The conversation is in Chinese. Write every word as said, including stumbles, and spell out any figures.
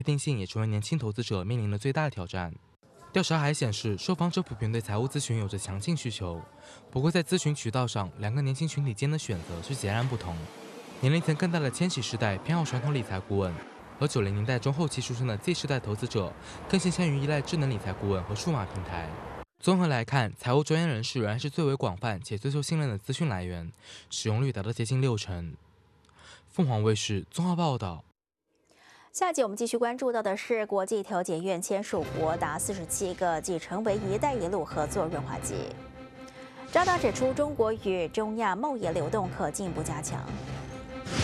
确定性也成为年轻投资者面临的最大的挑战。调查还显示，受访者普遍对财务咨询有着强劲需求，不过在咨询渠道上，两个年轻群体间的选择是截然不同。年龄层更大的千禧世代偏好传统理财顾问，而九零年代中后期出生的 Z 世代投资者更倾向于依赖智能理财顾问和数码平台。综合来看，财务专业人士仍然是最为广泛且最受信任的资讯来源，使用率达到接近六成。凤凰卫视综合报道。 下一集我们继续关注到的是，国际调解院签署国达四十七个，即成为“一带一路”合作润滑剂。扎达指出，中国与中亚贸易流动可进一步加强。